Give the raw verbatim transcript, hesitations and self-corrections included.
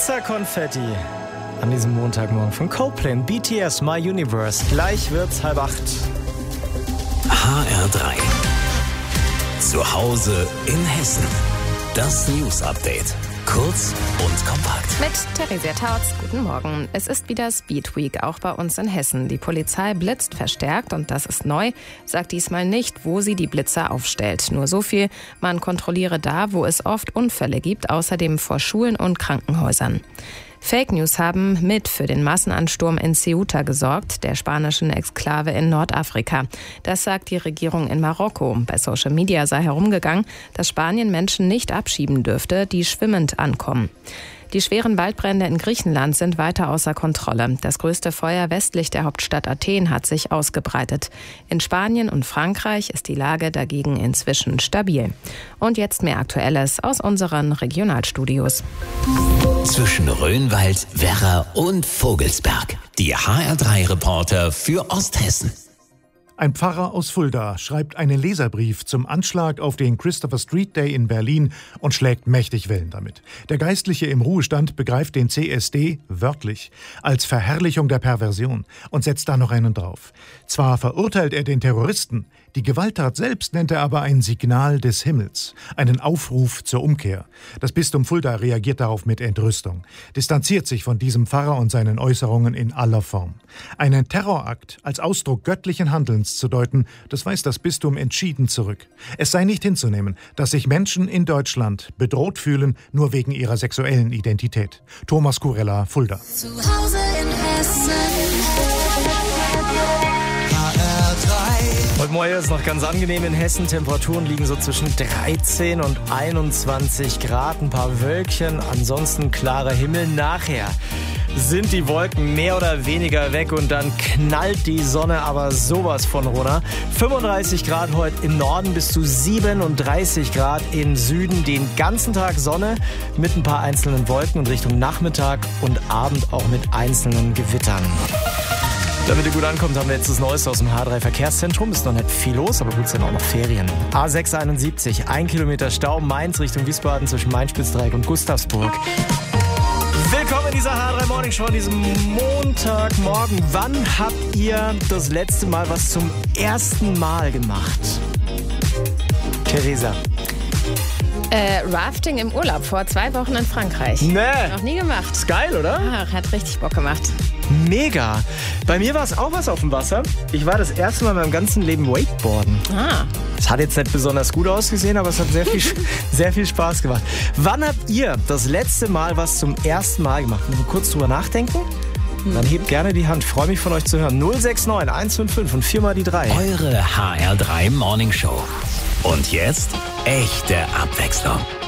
Glitzerkonfetti an diesem Montagmorgen von Coldplay und B T S, My Universe. Gleich wird's halb acht. H R drei. Zu Hause in Hessen. Das News Update. Kurz und kompakt. Mit Theresia Tautz, guten Morgen. Es ist wieder Speed Week, auch bei uns in Hessen. Die Polizei blitzt verstärkt und das ist neu, sagt diesmal nicht, wo sie die Blitzer aufstellt. Nur so viel, man kontrolliere da, wo es oft Unfälle gibt, außerdem vor Schulen und Krankenhäusern. Fake News haben mit für den Massenansturm in Ceuta gesorgt, der spanischen Exklave in Nordafrika. Das sagt die Regierung in Marokko. Bei Social Media sei herumgegangen, dass Spanien Menschen nicht abschieben dürfte, die schwimmend ankommen. Die schweren Waldbrände in Griechenland sind weiter außer Kontrolle. Das größte Feuer westlich der Hauptstadt Athen hat sich ausgebreitet. In Spanien und Frankreich ist die Lage dagegen inzwischen stabil. Und jetzt mehr Aktuelles aus unseren Regionalstudios. Zwischen Rhönwald, Werra und Vogelsberg. Die H R drei Reporter für Osthessen. Ein Pfarrer aus Fulda schreibt einen Leserbrief zum Anschlag auf den Christopher Street Day in Berlin und schlägt mächtig Wellen damit. Der Geistliche im Ruhestand begreift den C S D wörtlich als Verherrlichung der Perversion und setzt da noch einen drauf. Zwar verurteilt er den Terroristen, die Gewalttat selbst nennt er aber ein Signal des Himmels, einen Aufruf zur Umkehr. Das Bistum Fulda reagiert darauf mit Entrüstung, distanziert sich von diesem Pfarrer und seinen Äußerungen in aller Form. Einen Terrorakt als Ausdruck göttlichen Handelns zu deuten, das weist das Bistum entschieden zurück. Es sei nicht hinzunehmen, dass sich Menschen in Deutschland bedroht fühlen, nur wegen ihrer sexuellen Identität. Thomas Kurella, Fulda. Zu Hause in Hessen. Heute Morgen ist noch ganz angenehm in Hessen. Temperaturen liegen so zwischen dreizehn und einundzwanzig Grad. Ein paar Wölkchen, ansonsten klarer Himmel. Nachher sind die Wolken mehr oder weniger weg und dann knallt die Sonne aber sowas von runter. fünfunddreißig Grad heute im Norden bis zu siebenunddreißig Grad im Süden. Den ganzen Tag Sonne mit ein paar einzelnen Wolken und Richtung Nachmittag und Abend auch mit einzelnen Gewittern. Damit ihr gut ankommt, haben wir jetzt das Neueste aus dem H drei Verkehrszentrum. Ist noch nicht viel los, aber gut, sind auch noch Ferien. A sechs einundsiebzig, ein Kilometer Stau, Mainz Richtung Wiesbaden zwischen Main-Spitzdreieck und Gustavsburg. Willkommen in dieser H drei Morning Show an diesem Montagmorgen. Wann habt ihr das letzte Mal was zum ersten Mal gemacht? Theresa. Äh, Rafting im Urlaub vor zwei Wochen in Frankreich. Nee. Noch nie gemacht. Ist geil, oder? Ach, hat richtig Bock gemacht. Mega. Bei mir war es auch was auf dem Wasser. Ich war das erste Mal in meinem ganzen Leben Wakeboarden. Ah. Es hat jetzt nicht besonders gut ausgesehen, aber es hat sehr viel, sehr viel Spaß gemacht. Wann habt ihr das letzte Mal was zum ersten Mal gemacht? Mal kurz drüber nachdenken? Dann hebt gerne die Hand. Ich freue mich von euch zu hören. null sechs neun eins fünf fünf und viermal die drei. Eure H R drei Morning Show. Und jetzt echte Abwechslung.